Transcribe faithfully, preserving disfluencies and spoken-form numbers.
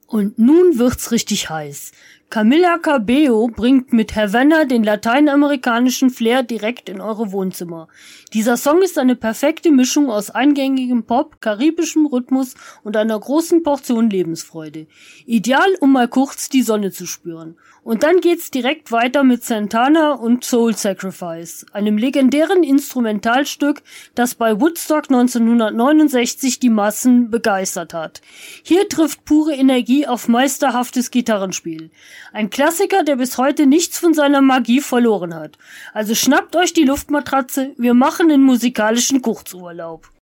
Und nun wird's richtig heiß. Camila Cabello bringt mit Havana den lateinamerikanischen Flair direkt in eure Wohnzimmer. Dieser Song ist eine perfekte Mischung aus eingängigem Pop, karibischem Rhythmus und einer großen Portion Lebensfreude. Ideal, um mal kurz die Sonne zu spüren. Und dann geht's direkt weiter mit Santana und Soul Sacrifice, einem legendären Instrumentalstück, das bei Woodstock neunzehnhundertneunundsechzig die Massen begeistert hat. Hier trifft pure Energie auf meisterhaftes Gitarrenspiel. Ein Klassiker, der bis heute nichts von seiner Magie verloren hat. Also schnappt euch die Luftmatratze, wir machen einen musikalischen Kurzurlaub.